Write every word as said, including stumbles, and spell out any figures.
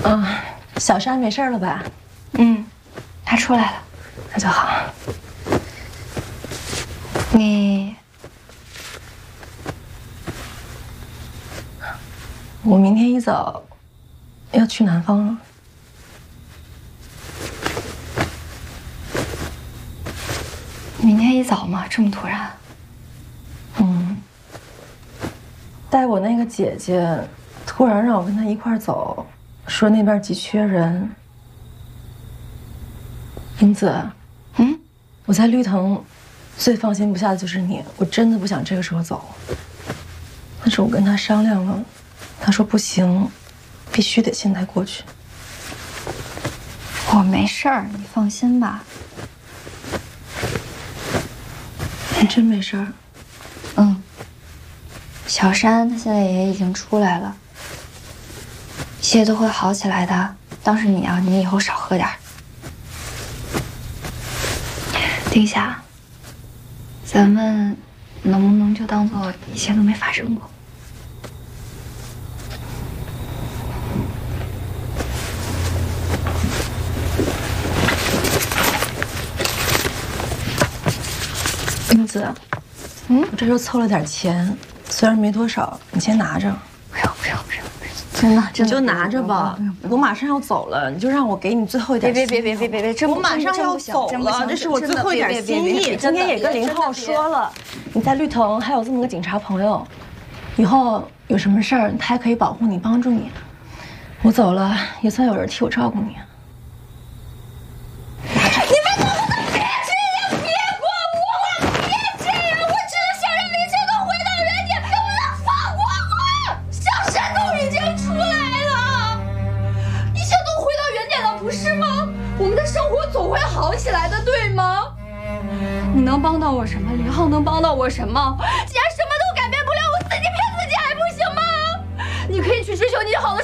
啊，小山没事了吧？ 嗯，他出来了， 那就好。 你， 我明天一早要去南方了。 明天一早吗？这么突然？ 嗯，带我那个姐姐突然让我跟她一块儿走，说那边急缺人。英子， 嗯， 我在绿藤最放心不下的就是你，我真的不想这个时候走。但是我跟他商量了，他说不行，必须得现在过去。 我没事儿，你放心吧。 你真没事儿？ 嗯。小山他现在也已经出来了，一切都会好起来的。倒是你啊，你以后少喝点儿。丁夏，咱们能不能就当做一切都没发生过？ 英子，嗯，我这时候凑了点钱，虽然没多少，你先拿着。 不用不用不用不用，真的真的， 你就拿着吧。我马上要走了，你就让我给你最后一点。 别别别别别别别， 我马上要走了，这是我最后一点心意。今天也跟林浩说了，你在绿藤还有这么个警察朋友，以后有什么事儿他还可以保护你、帮助你。我走了，也算有人替我照顾你。拿着。你们怎么能别这样？别管我！别这样！我只是想让一切都回到原点，能不能放过我？小山都已经出来了，一切都回到原点了，不是吗？我们的生活总会好起来的，对吗？ 你能帮到我什么？林浩能帮到我什么？ 既然什么都改变不了，我自己骗自己还不行吗？你可以去追求你好的